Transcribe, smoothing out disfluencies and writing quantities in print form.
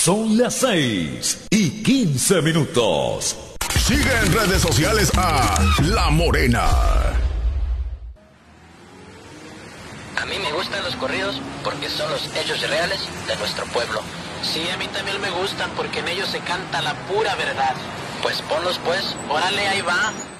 Son las 6:15. Sigue en redes sociales a La Morena. A mí me gustan los corridos porque son los hechos reales de nuestro pueblo. Sí, a mí también me gustan porque en ellos se canta la pura verdad. Pues ponlos pues, Órale, ahí va.